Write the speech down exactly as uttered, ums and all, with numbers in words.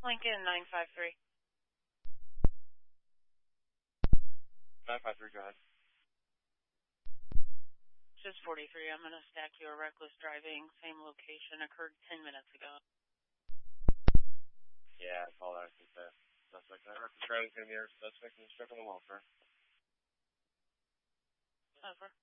Lincoln nine five three. nine five three, go ahead. Just forty-three. I'm going to stack you a reckless driving. Same location. Occurred ten minutes ago. Yeah, that's all that I think that. Suspect that reckless driving is going to be our suspect in the strip on the welfare. Over.